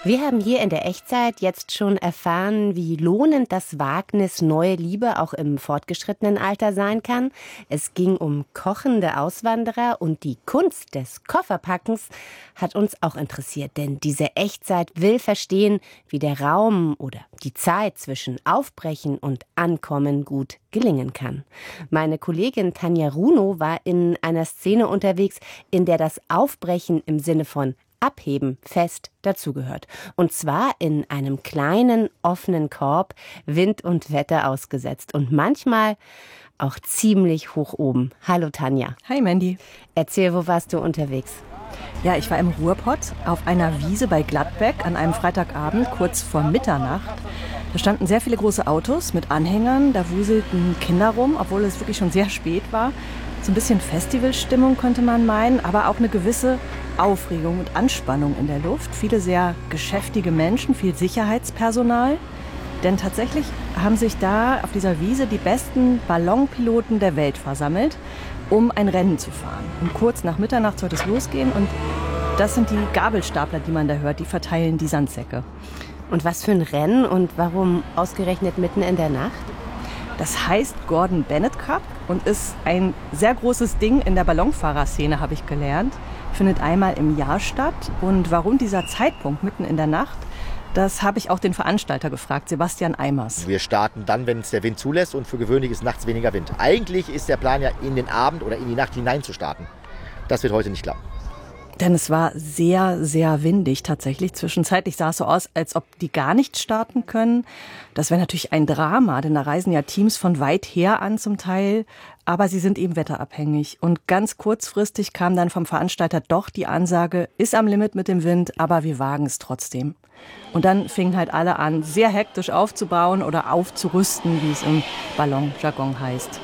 Wir haben hier in der Echtzeit jetzt schon erfahren, wie lohnend das Wagnis neue Liebe auch im fortgeschrittenen Alter sein kann. Es ging um kochende Auswanderer und die Kunst des Kofferpackens hat uns auch interessiert. Denn diese Echtzeit will verstehen, wie der Raum oder die Zeit zwischen Aufbrechen und Ankommen gut gelingen kann. Meine Kollegin Tanja Runo war in einer Szene unterwegs, in der das Aufbrechen im Sinne von Abheben fest dazugehört. Und zwar in einem kleinen, offenen Korb, Wind und Wetter ausgesetzt. Und manchmal auch ziemlich hoch oben. Hallo Tanja. Hi Mandy. Erzähl, wo warst du unterwegs? Ja, ich war im Ruhrpott auf einer Wiese bei Gladbeck an einem Freitagabend kurz vor Mitternacht. Da standen sehr viele große Autos mit Anhängern, da wuselten Kinder rum, obwohl es wirklich schon sehr spät war. So ein bisschen Festivalstimmung könnte man meinen, aber auch eine gewisse Aufregung und Anspannung in der Luft. Viele sehr geschäftige Menschen, viel Sicherheitspersonal. Denn tatsächlich haben sich da auf dieser Wiese die besten Ballonpiloten der Welt versammelt, um ein Rennen zu fahren. Und kurz nach Mitternacht sollte es losgehen und das sind die Gabelstapler, die man da hört, die verteilen die Sandsäcke. Und was für ein Rennen und warum ausgerechnet mitten in der Nacht? Das heißt Gordon Bennett Cup und ist ein sehr großes Ding in der Ballonfahrerszene, habe ich gelernt. Findet einmal im Jahr statt. Und warum dieser Zeitpunkt mitten in der Nacht, das habe ich auch den Veranstalter gefragt, Sebastian Eimers. Wir starten dann, wenn es der Wind zulässt und für gewöhnlich ist nachts weniger Wind. Eigentlich ist der Plan ja in den Abend oder in die Nacht hinein zu starten. Das wird heute nicht klappen. Denn es war sehr, sehr windig tatsächlich. Zwischenzeitlich sah es so aus, als ob die gar nicht starten können. Das wäre natürlich ein Drama, denn da reisen ja Teams von weit her an zum Teil. Aber sie sind eben wetterabhängig. Und ganz kurzfristig kam dann vom Veranstalter doch die Ansage, ist am Limit mit dem Wind, aber wir wagen es trotzdem. Und dann fingen halt alle an, sehr hektisch aufzubauen oder aufzurüsten, wie es im Ballonjargon heißt.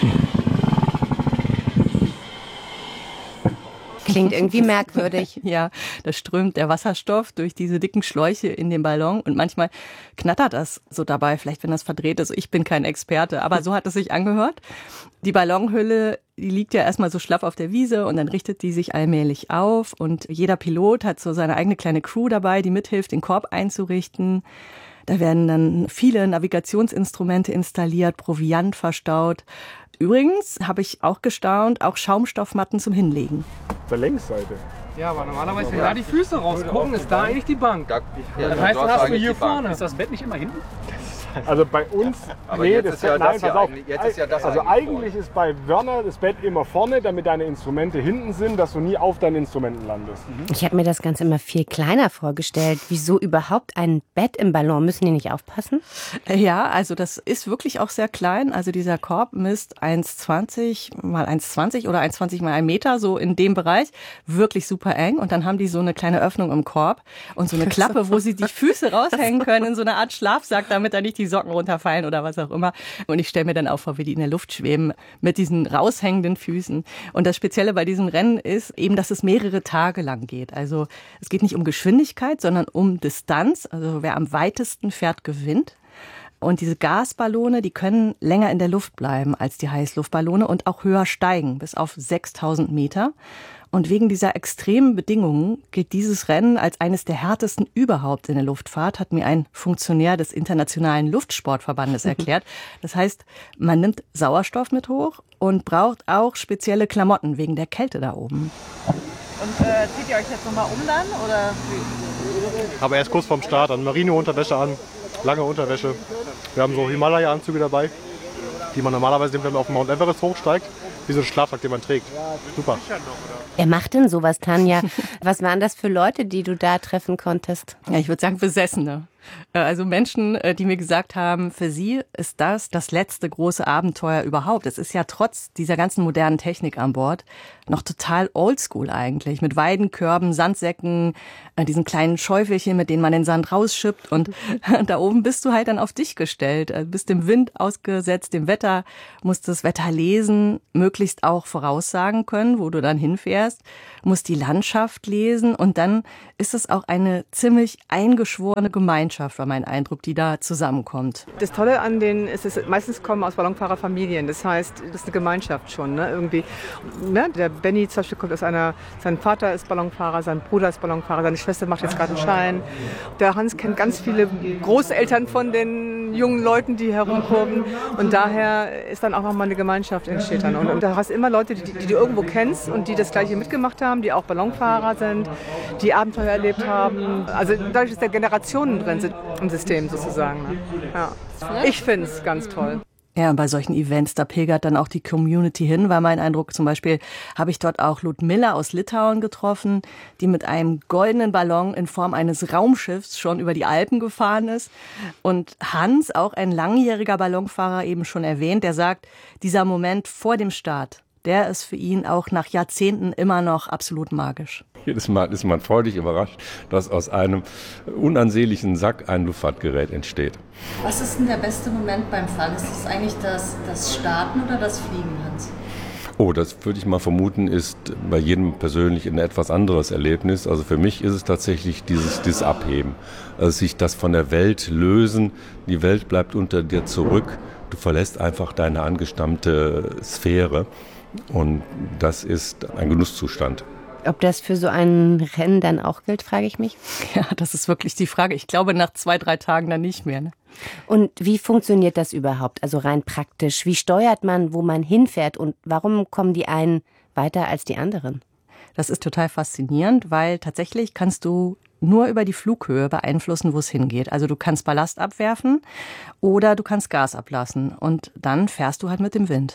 Klingt irgendwie merkwürdig. Ja, da strömt der Wasserstoff durch diese dicken Schläuche in den Ballon und manchmal knattert das so dabei, vielleicht wenn das verdreht ist. Ich bin kein Experte, aber so hat es sich angehört. Die Ballonhülle, die liegt ja erstmal so schlaff auf der Wiese und dann richtet die sich allmählich auf und jeder Pilot hat so seine eigene kleine Crew dabei, die mithilft, den Korb einzurichten. Da werden dann viele Navigationsinstrumente installiert, Proviant verstaut. Übrigens habe ich auch gestaunt, auch Schaumstoffmatten zum Hinlegen. Auf der Längsseite. Ja, aber normalerweise, wenn da die Füße rausgucken, ist da eigentlich die Bank. Das heißt, dann hast du hier vorne. Ist das Bett nicht immer hinten? Also bei uns, aber nee, das Bett, nein, pass auf. Jetzt ist ja das also eigentlich ist bei Werner das Bett immer vorne, damit deine Instrumente hinten sind, dass du nie auf deinen Instrumenten landest. Ich habe mir das Ganze immer viel kleiner vorgestellt. Wieso überhaupt ein Bett im Ballon? Müssen die nicht aufpassen? Ja, also das ist wirklich auch sehr klein. Also dieser Korb misst 1,20 mal 1,20 oder 1,20 mal 1 Meter, so in dem Bereich. Wirklich super eng. Und dann haben die so eine kleine Öffnung im Korb und so eine Klappe, wo sie die Füße raushängen können in so einer Art Schlafsack, damit da nicht die Socken runterfallen oder was auch immer. Und ich stelle mir dann auch vor, wie die in der Luft schweben mit diesen raushängenden Füßen. Und das Spezielle bei diesem Rennen ist eben, dass es mehrere Tage lang geht. Also es geht nicht um Geschwindigkeit, sondern um Distanz. Also wer am weitesten fährt, gewinnt. Und diese Gasballone, die können länger in der Luft bleiben als die Heißluftballone und auch höher steigen, bis auf 6.000 Meter. Und wegen dieser extremen Bedingungen gilt dieses Rennen als eines der härtesten überhaupt in der Luftfahrt, hat mir ein Funktionär des Internationalen Luftsportverbandes erklärt. Das heißt, man nimmt Sauerstoff mit hoch und braucht auch spezielle Klamotten wegen der Kälte da oben. Und zieht ihr euch jetzt nochmal um dann? Oder? Aber erst kurz vorm Start, dann Merino-Unterwäsche an, lange Unterwäsche. Wir haben so Himalaya-Anzüge dabei, die man normalerweise nimmt, wenn man auf den Mount Everest hochsteigt. Wie so ein Schlafsack, den man trägt. Super. Wer macht denn sowas, Tanja? Was waren das für Leute, die du da treffen konntest? Ja, ich würde sagen Besessene. Also Menschen, die mir gesagt haben, für sie ist das letzte große Abenteuer überhaupt. Es ist ja trotz dieser ganzen modernen Technik an Bord noch total oldschool eigentlich. Mit Weidenkörben, Sandsäcken, diesen kleinen Schäufelchen, mit denen man den Sand rausschippt. Und da oben bist du halt dann auf dich gestellt. Bist dem Wind ausgesetzt, dem Wetter, musst das Wetter lesen, möglichst auch voraussagen können, wo du dann hinfährst, musst die Landschaft lesen. Und dann ist es auch eine ziemlich eingeschworene Gemeinschaft. Gemeinschaft, war mein Eindruck, die da zusammenkommt. Das Tolle an denen ist, meistens kommen aus Ballonfahrerfamilien. Das heißt, das ist eine Gemeinschaft schon. Ne? Irgendwie, ne? Der Benny zum Beispiel kommt aus sein Vater ist Ballonfahrer, sein Bruder ist Ballonfahrer, seine Schwester macht jetzt gerade einen Schein. Der Hans kennt ganz viele Großeltern von den jungen Leuten, die herumkurven. Und daher ist dann auch nochmal eine Gemeinschaft entsteht dann. Und da hast du immer Leute, die du irgendwo kennst und die das Gleiche mitgemacht haben, die auch Ballonfahrer sind, die Abenteuer erlebt haben. Also dadurch ist der Generationen drin im System sozusagen. Ne? Ja. Ich finde es ganz toll. Ja, und bei solchen Events, da pilgert dann auch die Community hin, war mein Eindruck. Zum Beispiel habe ich dort auch Ludmilla aus Litauen getroffen, die mit einem goldenen Ballon in Form eines Raumschiffs schon über die Alpen gefahren ist. Und Hans, auch ein langjähriger Ballonfahrer, eben schon erwähnt, der sagt, dieser Moment vor dem Start, der ist für ihn auch nach Jahrzehnten immer noch absolut magisch. Jedes Mal ist man freudig überrascht, dass aus einem unansehnlichen Sack ein Luftfahrtgerät entsteht. Was ist denn der beste Moment beim Fahren? Ist es eigentlich das Starten oder das Fliegen, Hans? Oh, das würde ich mal vermuten, ist bei jedem persönlich ein etwas anderes Erlebnis. Also für mich ist es tatsächlich dieses Abheben. Also sich das von der Welt lösen, die Welt bleibt unter dir zurück, du verlässt einfach deine angestammte Sphäre und das ist ein Genusszustand. Ob das für so ein Rennen dann auch gilt, frage ich mich. Ja, das ist wirklich die Frage. Ich glaube, nach 2-3 Tagen dann nicht mehr. Ne? Und wie funktioniert das überhaupt? Also rein praktisch. Wie steuert man, wo man hinfährt? Und warum kommen die einen weiter als die anderen? Das ist total faszinierend, weil tatsächlich kannst du nur über die Flughöhe beeinflussen, wo es hingeht. Also du kannst Ballast abwerfen oder du kannst Gas ablassen. Und dann fährst du halt mit dem Wind.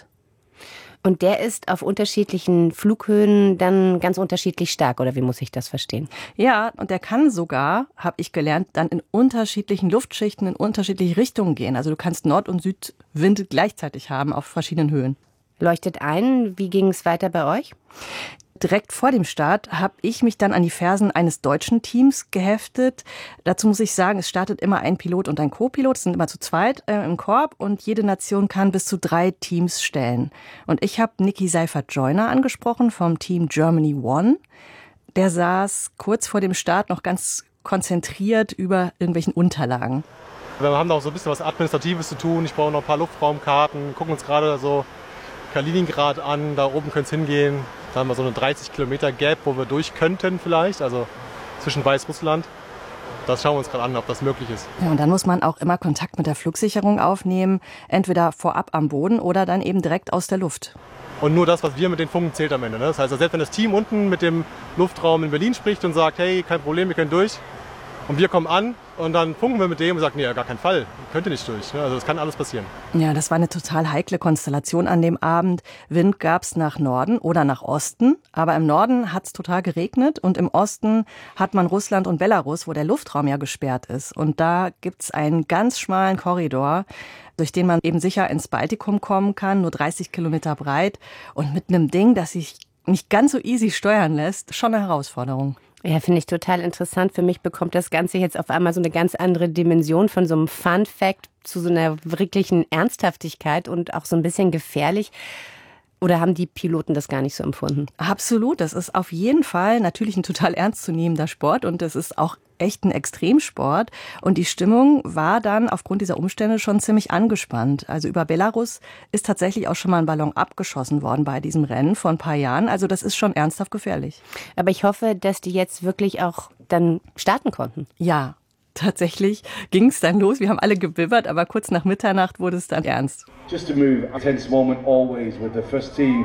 Und der ist auf unterschiedlichen Flughöhen dann ganz unterschiedlich stark, oder wie muss ich das verstehen? Ja, und der kann sogar, habe ich gelernt, dann in unterschiedlichen Luftschichten in unterschiedliche Richtungen gehen. Also du kannst Nord- und Südwind gleichzeitig haben auf verschiedenen Höhen. Leuchtet ein, wie ging es weiter bei euch? Direkt vor dem Start habe ich mich dann an die Fersen eines deutschen Teams geheftet. Dazu muss ich sagen, es startet immer ein Pilot und ein Co-Pilot. Es sind immer zu zweit im Korb und jede Nation kann bis zu 3 Teams stellen. Und ich habe Niki Seifert-Joyner angesprochen vom Team Germany One. Der saß kurz vor dem Start noch ganz konzentriert über irgendwelchen Unterlagen. Wir haben noch so ein bisschen was Administratives zu tun. Ich brauche noch ein paar Luftraumkarten. Gucken uns gerade so Kaliningrad an. Da oben könnte es hingehen. Da haben wir so eine 30 Kilometer Gap, wo wir durch könnten vielleicht, also zwischen Weißrussland. Das schauen wir uns gerade an, ob das möglich ist. Ja, und dann muss man auch immer Kontakt mit der Flugsicherung aufnehmen, entweder vorab am Boden oder dann eben direkt aus der Luft. Und nur das, was wir mit den funken, zählt am Ende. Ne? Das heißt, selbst wenn das Team unten mit dem Luftraum in Berlin spricht und sagt, hey, kein Problem, wir können durch. Und wir kommen an und dann funken wir mit dem und sagen, nee, gar keinen Fall, könnte nicht durch. Also das kann alles passieren. Ja, das war eine total heikle Konstellation an dem Abend. Wind gab's nach Norden oder nach Osten, aber im Norden hat's total geregnet und im Osten hat man Russland und Belarus, wo der Luftraum ja gesperrt ist. Und da gibt's einen ganz schmalen Korridor, durch den man eben sicher ins Baltikum kommen kann, nur 30 Kilometer breit und mit einem Ding, das sich nicht ganz so easy steuern lässt, schon eine Herausforderung. Ja, finde ich total interessant. Für mich bekommt das Ganze jetzt auf einmal so eine ganz andere Dimension von so einem Fun-Fact zu so einer wirklichen Ernsthaftigkeit und auch so ein bisschen gefährlich. Oder haben die Piloten das gar nicht so empfunden? Absolut. Das ist auf jeden Fall natürlich ein total ernstzunehmender Sport und es ist auch echt ein Extremsport. Und die Stimmung war dann aufgrund dieser Umstände schon ziemlich angespannt. Also über Belarus ist tatsächlich auch schon mal ein Ballon abgeschossen worden bei diesem Rennen vor ein paar Jahren. Also das ist schon ernsthaft gefährlich. Aber ich hoffe, dass die jetzt wirklich auch dann starten konnten. Ja. Tatsächlich ging es dann los. Wir haben alle gebibbert, aber kurz nach Mitternacht wurde es dann ernst. Just to move, a tense moment always with the first team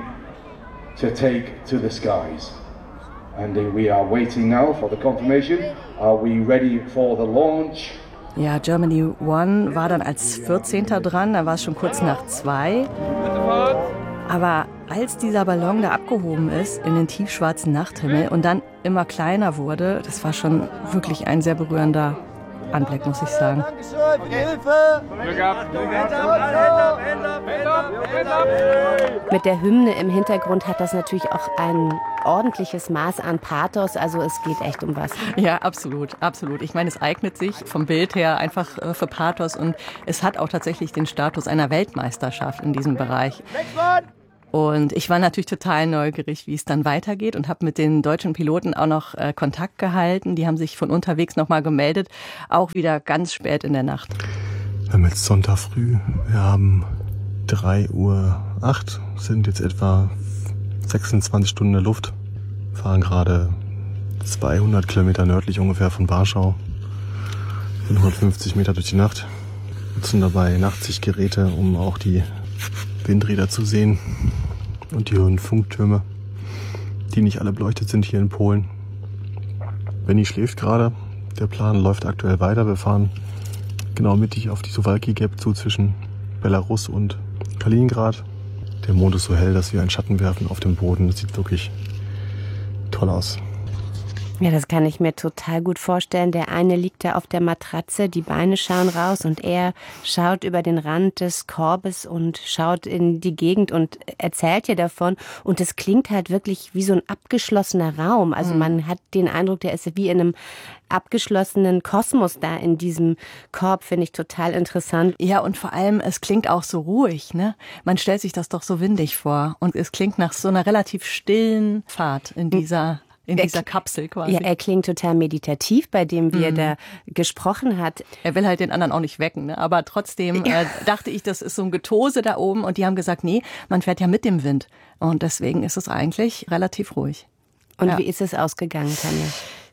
to take to the skies. And we are waiting now for the confirmation. Are we ready for the launch? Ja, Germany One war dann als 14. dran, da war es schon kurz nach 2. Aber als dieser Ballon da abgehoben ist in den tiefschwarzen Nachthimmel und dann immer kleiner wurde, das war schon wirklich ein sehr berührender Anblick, muss ich sagen. Mit der Hymne im Hintergrund hat das natürlich auch ein ordentliches Maß an Pathos, also es geht echt um was. Ja, absolut, absolut. Ich meine, es eignet sich vom Bild her einfach für Pathos und es hat auch tatsächlich den Status einer Weltmeisterschaft in diesem Bereich. Und ich war natürlich total neugierig, wie es dann weitergeht und habe mit den deutschen Piloten auch noch Kontakt gehalten. Die haben sich von unterwegs nochmal gemeldet, auch wieder ganz spät in der Nacht. Wir haben jetzt Sonntag früh, wir haben 3:08 Uhr, sind jetzt etwa 26 Stunden in der Luft, fahren gerade 200 Kilometer nördlich ungefähr von Warschau, 150 Meter durch die Nacht, nutzen dabei Nachtsichtgeräte, um auch die Windräder zu sehen und die hohen Funktürme, die nicht alle beleuchtet sind hier in Polen. Benni schläft gerade, der Plan läuft aktuell weiter, wir fahren genau mittig auf die Suwalki Gap zu zwischen Belarus und Kaliningrad. Der Mond ist so hell, dass wir einen Schatten werfen auf dem Boden. Das sieht wirklich toll aus. Ja, das kann ich mir total gut vorstellen. Der eine liegt da auf der Matratze, die Beine schauen raus und er schaut über den Rand des Korbes und schaut in die Gegend und erzählt dir davon. Und es klingt halt wirklich wie so ein abgeschlossener Raum. Also man hat den Eindruck, der ist wie in einem abgeschlossenen Kosmos da in diesem Korb, finde ich total interessant. Ja, und vor allem, es klingt auch so ruhig, ne? Man stellt sich das doch so windig vor. Und es klingt nach so einer relativ stillen Fahrt in dieser Kapsel quasi. Ja, er klingt total meditativ, bei dem wie er da gesprochen hat. Er will halt den anderen auch nicht wecken, ne? Aber trotzdem dachte ich, das ist so ein Getose da oben und die haben gesagt, nee, man fährt ja mit dem Wind und deswegen ist es eigentlich relativ ruhig. Und wie ist es ausgegangen, Tanja?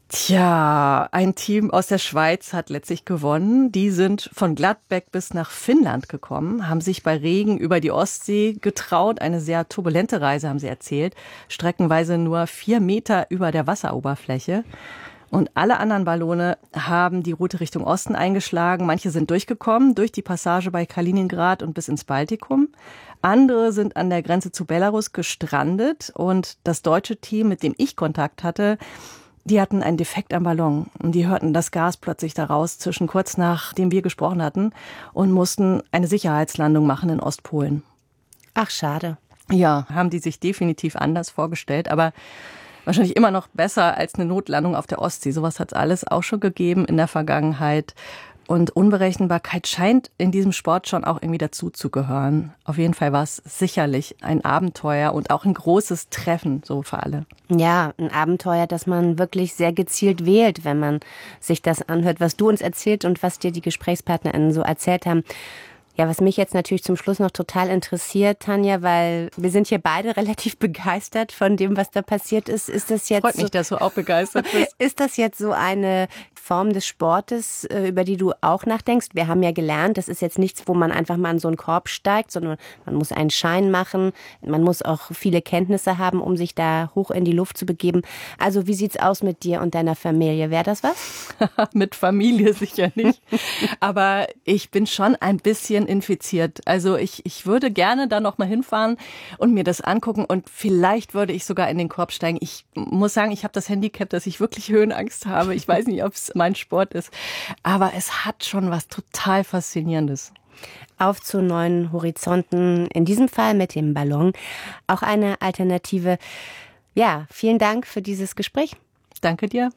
Tja, ein Team aus der Schweiz hat letztlich gewonnen. Die sind von Gladbeck bis nach Finnland gekommen, haben sich bei Regen über die Ostsee getraut. Eine sehr turbulente Reise, haben sie erzählt. Streckenweise nur 4 Meter über der Wasseroberfläche. Und alle anderen Ballone haben die Route Richtung Osten eingeschlagen. Manche sind durchgekommen, durch die Passage bei Kaliningrad und bis ins Baltikum. Andere sind an der Grenze zu Belarus gestrandet. Und das deutsche Team, mit dem ich Kontakt hatte, die hatten einen Defekt am Ballon und die hörten das Gas plötzlich da raus, kurz nachdem wir gesprochen hatten und mussten eine Sicherheitslandung machen in Ostpolen. Ach, schade. Ja, haben die sich definitiv anders vorgestellt, aber wahrscheinlich immer noch besser als eine Notlandung auf der Ostsee. Sowas hat es alles auch schon gegeben in der Vergangenheit. Und Unberechenbarkeit scheint in diesem Sport schon auch irgendwie dazu zu gehören. Auf jeden Fall war es sicherlich ein Abenteuer und auch ein großes Treffen, so für alle. Ja, ein Abenteuer, das man wirklich sehr gezielt wählt, wenn man sich das anhört, was du uns erzählt und was dir die GesprächspartnerInnen so erzählt haben. Ja, was mich jetzt natürlich zum Schluss noch total interessiert, Tanja, weil wir sind hier beide relativ begeistert von dem, was da passiert ist. Ist das jetzt Freut mich, dass du auch begeistert bist. Ist das jetzt so eine Form des Sportes, über die du auch nachdenkst? Wir haben ja gelernt, das ist jetzt nichts, wo man einfach mal in so einen Korb steigt, sondern man muss einen Schein machen. Man muss auch viele Kenntnisse haben, um sich da hoch in die Luft zu begeben. Also wie sieht's aus mit dir und deiner Familie? Wäre das was? Mit Familie sicher nicht. Aber ich bin schon ein bisschen infiziert. Also ich würde gerne da noch mal hinfahren und mir das angucken und vielleicht würde ich sogar in den Korb steigen. Ich muss sagen, ich habe das Handicap, dass ich wirklich Höhenangst habe. Ich weiß nicht, ob es mein Sport ist, aber es hat schon was total Faszinierendes. Auf zu neuen Horizonten, in diesem Fall mit dem Ballon. Auch eine Alternative. Ja, vielen Dank für dieses Gespräch. Danke dir.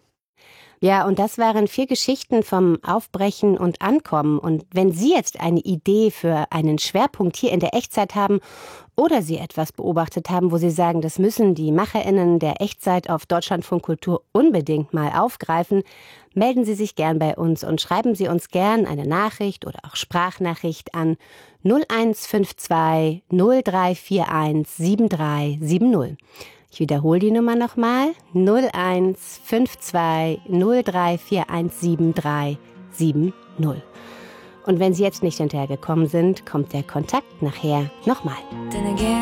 Ja, und das waren 4 Geschichten vom Aufbrechen und Ankommen. Und wenn Sie jetzt eine Idee für einen Schwerpunkt hier in der Echtzeit haben oder Sie etwas beobachtet haben, wo Sie sagen, das müssen die MacherInnen der Echtzeit auf Deutschlandfunk Kultur unbedingt mal aufgreifen, melden Sie sich gern bei uns und schreiben Sie uns gern eine Nachricht oder auch Sprachnachricht an 0152 0341 7370. Ich wiederhole die Nummer nochmal, 0152 0341 7370. Und wenn Sie jetzt nicht hinterhergekommen sind, kommt der Kontakt nachher nochmal.